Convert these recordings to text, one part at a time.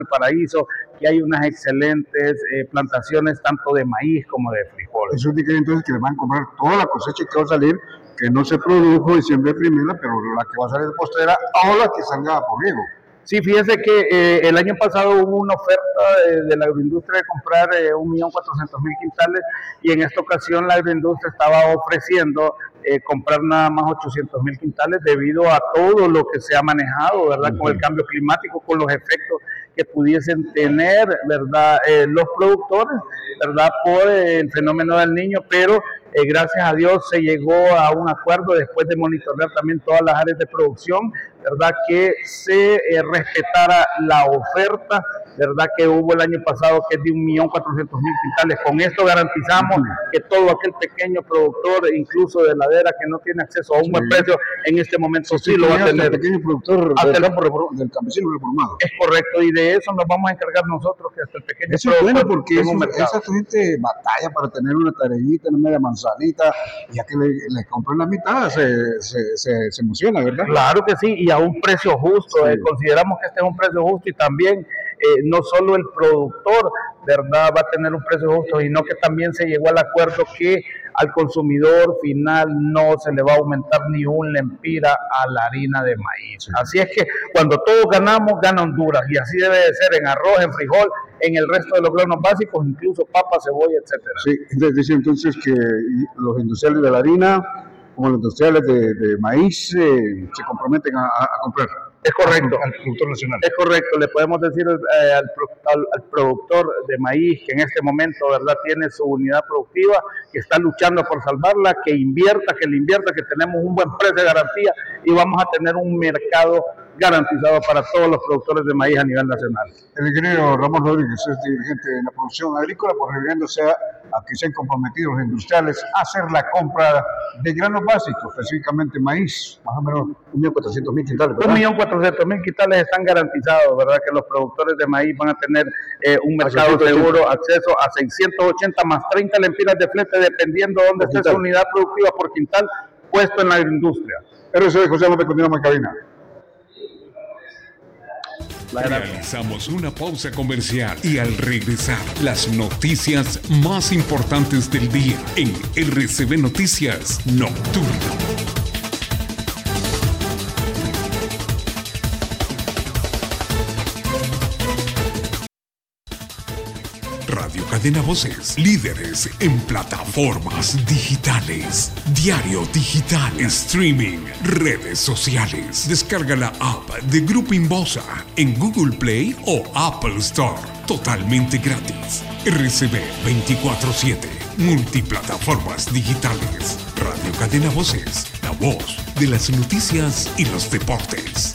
Paraíso, que hay unas excelentes plantaciones tanto de maíz como de frijol. Eso indica entonces que le van a comprar toda la cosecha que va a salir, que no se produjo y siempre primera, pero la que va a salir de postera o la que salga por riego. Sí, fíjese que el año pasado hubo una oferta de la agroindustria de comprar 1.400.000 quintales y en esta ocasión la agroindustria estaba ofreciendo comprar nada más 800.000 quintales debido a todo lo que se ha manejado, ¿verdad? Con el cambio climático, con los efectos que pudiesen tener, ¿verdad? Los productores, ¿verdad? Por el fenómeno del Niño, pero gracias a Dios se llegó a un acuerdo después de monitorear también todas las áreas de producción, ¿verdad? Que se respetara la oferta, ¿verdad? Que hubo el año pasado, que es de 1.400.000 quintales. Con esto garantizamos que todo aquel pequeño productor, incluso de heladera, que no tiene acceso a un buen precio, en este momento sí lo va a tener. El pequeño productor del campesino reformado. Es correcto, y de eso nos vamos a encargar nosotros, que hasta el pequeño eso es bueno, porque esa gente batalla para tener una tareita, una media manzanita, ya que le compran la mitad, se emociona, ¿verdad? Claro que sí, y a un precio justo. Sí. Consideramos que este es un precio justo y también no solo el productor, ¿verdad?, va a tener un precio justo, sino que también se llegó al acuerdo que al consumidor final no se le va a aumentar ni un lempira a la harina de maíz. Sí. Así es que cuando todos ganamos, gana Honduras, y así debe de ser en arroz, en frijol, en el resto de los granos básicos, incluso papa, cebolla, etcétera. Sí, dice entonces que los industriales de la harina, como los industriales de maíz, se comprometen a comprar. Es correcto. Al productor nacional. Es correcto. Le podemos decir al productor de maíz que en este momento, ¿verdad?, tiene su unidad productiva, que está luchando por salvarla, que le invierta, que tenemos un buen precio de garantía y vamos a tener un mercado garantizado para todos los productores de maíz a nivel nacional. El ingeniero Ramón Rodríguez es dirigente de la producción agrícola, pues refiriéndose a que se han comprometido los industriales a hacer la compra de granos básicos, específicamente maíz, más o menos 1.400.000 quintales. 1.400.000 quintales están garantizados, ¿verdad? Que los productores de maíz van a tener un mercado seguro, acceso a 680 más 30 lempiras de flete, dependiendo de dónde esté su unidad productiva por quintal, puesto en la agroindustria. Pero eso es José López, continuamos en cabina. Realizamos una pausa comercial y al regresar, las noticias más importantes del día en RCB Noticias Nocturno. Radio Cadena Voces, líderes en plataformas digitales, diario digital, streaming, redes sociales. Descarga la app de Grupo Inbosa en Google Play o Apple Store, totalmente gratis. RCB 24/7, multiplataformas digitales. Radio Cadena Voces, la voz de las noticias y los deportes.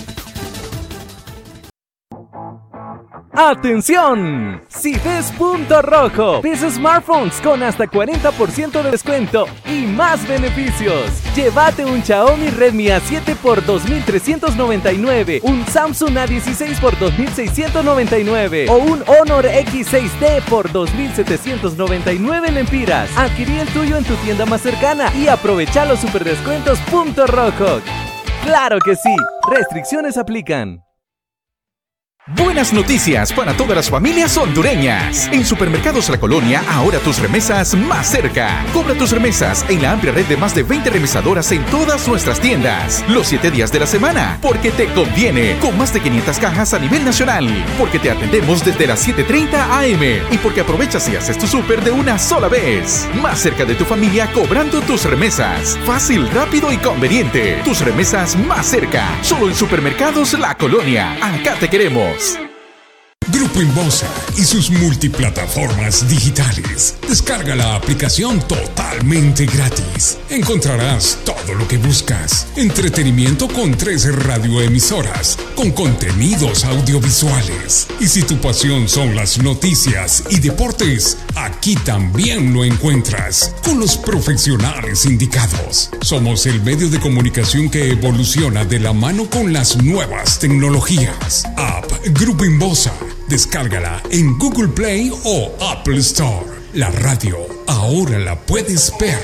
¡Atención! Si ves Punto Rojo, ves smartphones con hasta 40% de descuento y más beneficios. Llévate un Xiaomi Redmi A7 por 2.399, un Samsung A16 por 2.699 o un Honor X6D por 2.799 lempiras. Adquirí el tuyo en tu tienda más cercana y aprovecha los superdescuentos Punto Rojo. ¡Claro que sí! Restricciones aplican. Buenas noticias para todas las familias hondureñas. En Supermercados La Colonia, ahora tus remesas más cerca. Cobra tus remesas en la amplia red de más de 20 remesadoras en todas nuestras tiendas. Los 7 días de la semana, porque te conviene. Con más de 500 cajas a nivel nacional. Porque te atendemos desde las 7:30 AM. Y porque aprovechas y haces tu súper de una sola vez. Más cerca de tu familia cobrando tus remesas. Fácil, rápido y conveniente. Tus remesas más cerca. Solo en Supermercados La Colonia. Acá te queremos. Grupo Inbosa y sus multiplataformas digitales. Descarga la aplicación totalmente gratis. Encontrarás todo lo que buscas. Entretenimiento con 13 radioemisoras, con contenidos audiovisuales. Y si tu pasión son las noticias y deportes, aquí también lo encuentras, con los profesionales indicados. Somos el medio de comunicación que evoluciona de la mano con las nuevas tecnologías. App Grupo Inbosa. Descárgala en Google Play o Apple Store. La radio ahora la puedes ver.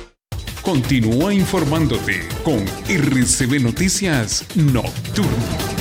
Continúa informándote con RCB Noticias Nocturno.